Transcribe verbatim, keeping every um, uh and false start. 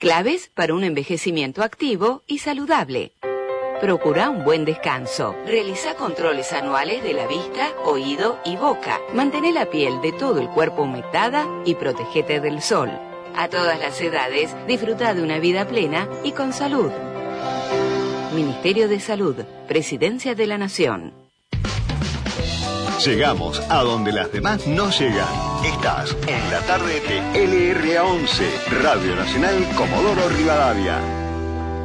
Claves para un envejecimiento activo y saludable. Procura un buen descanso. Realiza controles anuales de la vista, oído y boca. Mantén la piel de todo el cuerpo humectada y protégete del sol. A todas las edades, disfruta de una vida plena y con salud. Ministerio de Salud, Presidencia de la Nación. Llegamos a donde las demás no llegan. Estás en la tarde de L R A once, Radio Nacional Comodoro Rivadavia.